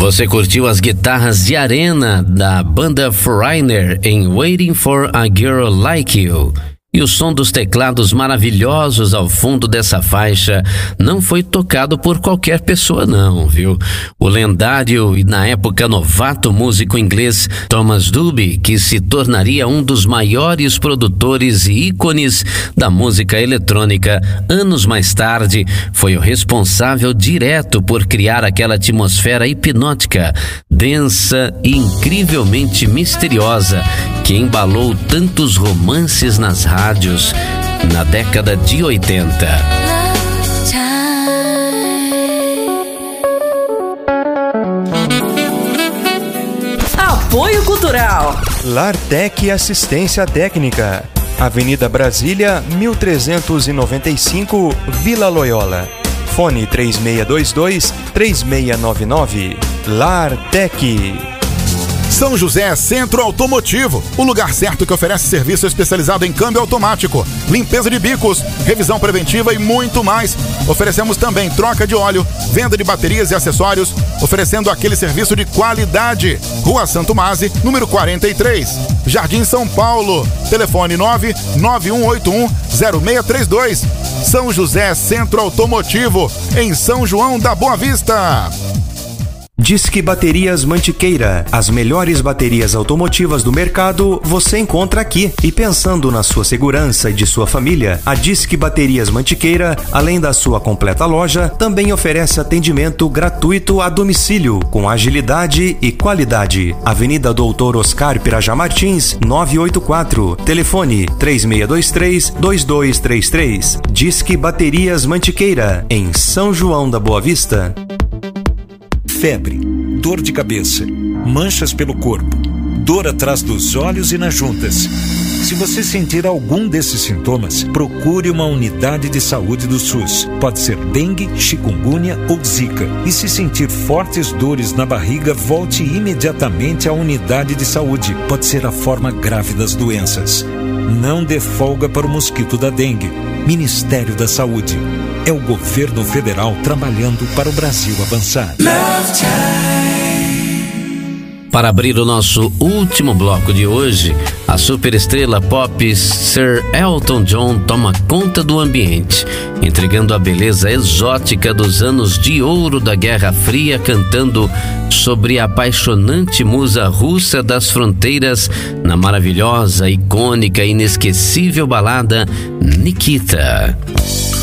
Você curtiu as guitarras de arena da banda Foreigner em Waiting for a Girl Like You. E o som dos teclados maravilhosos ao fundo dessa faixa não foi tocado por qualquer pessoa não, viu? O lendário e na época novato músico inglês Thomas Dolby, que se tornaria um dos maiores produtores e ícones da música eletrônica anos mais tarde, foi o responsável direto por criar aquela atmosfera hipnótica, densa e incrivelmente misteriosa que embalou tantos romances nas rádios na década de 80. Apoio Cultural. Lartec Assistência Técnica, Avenida Brasília, 1395, Vila Loyola. Fone 3622-3699. Lartec. São José Centro Automotivo, o lugar certo que oferece serviço especializado em câmbio automático, limpeza de bicos, revisão preventiva e muito mais. Oferecemos também troca de óleo, venda de baterias e acessórios, oferecendo aquele serviço de qualidade. Rua Santo Mase, número 43, Jardim São Paulo. Telefone 991810632. São José Centro Automotivo, em São João da Boa Vista. Disque Baterias Mantiqueira. As melhores baterias automotivas do mercado você encontra aqui. E pensando na sua segurança e de sua família, a Disque Baterias Mantiqueira, além da sua completa loja, também oferece atendimento gratuito a domicílio, com agilidade e qualidade. Avenida Doutor Oscar Pirajá Martins, 984. Telefone 3623-2233. Disque Baterias Mantiqueira, em São João da Boa Vista. Febre, dor de cabeça, manchas pelo corpo, dor atrás dos olhos e nas juntas. Se você sentir algum desses sintomas, procure uma unidade de saúde do SUS. Pode ser dengue, chikungunya ou zika. E se sentir fortes dores na barriga, volte imediatamente à unidade de saúde. Pode ser a forma grave das doenças. Não dê folga para o mosquito da dengue. Ministério da Saúde. É o governo federal trabalhando para o Brasil avançar. Para abrir o nosso último bloco de hoje, a superestrela pop Sir Elton John toma conta do ambiente, entregando a beleza exótica dos anos de ouro da Guerra Fria, cantando sobre a apaixonante musa russa das fronteiras na maravilhosa, icônica e inesquecível balada Nikita.